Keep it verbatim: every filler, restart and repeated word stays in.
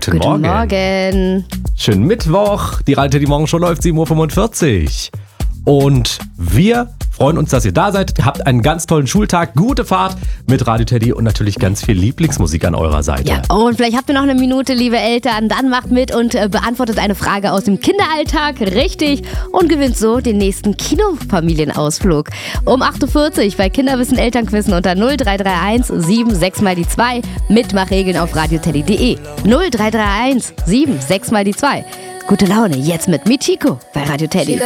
Guten, Guten Morgen. Morgen. Schönen Mittwoch. Die Radio Teddy Morgen Show läuft sieben Uhr fünfundvierzig. Und wir freuen uns, dass ihr da seid. Habt einen ganz tollen Schultag, gute Fahrt mit Radio Teddy und natürlich ganz viel Lieblingsmusik an eurer Seite. Ja, und vielleicht habt ihr noch eine Minute, liebe Eltern. Dann macht mit und äh, beantwortet eine Frage aus dem Kinderalltag richtig und gewinnt so den nächsten Kinofamilienausflug. Um acht Uhr vierzig bei Kinderwissen Elternquissen unter null drei drei eins sieben sechs mal die zwei. Mitmachregeln auf radioteddy punkt de. null drei drei eins sieben sechs mal die zwei. Gute Laune jetzt mit Michiko bei Radio Teddy.